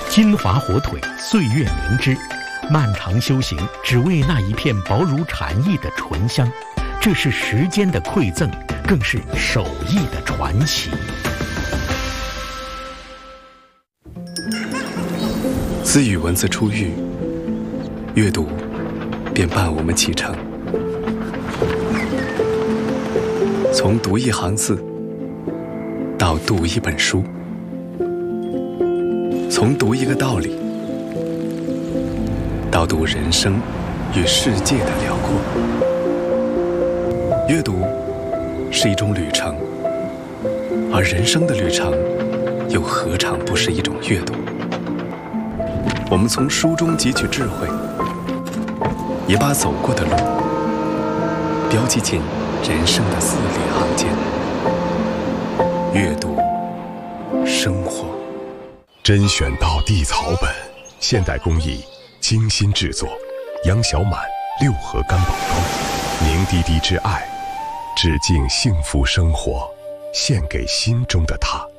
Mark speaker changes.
Speaker 1: 金华火腿，岁月凝脂，漫长修行，只为那一片薄如蝉翼的醇香。这是时间的馈赠，更是手艺的传奇。
Speaker 2: 自与文字初遇，阅读便伴我们启程。从读一行字，到读一本书，从读一个道理，到读人生与世界的辽阔。阅读是一种旅程，而人生的旅程又何尝不是一种阅读？我们从书中汲取智慧，也把走过的路标记进人生的字里行间。阅读生活，
Speaker 3: 甄选到地草本，现代工艺精心制作，杨小满六合干宝膏，凝滴滴之爱，致敬幸福生活，献给心中的他。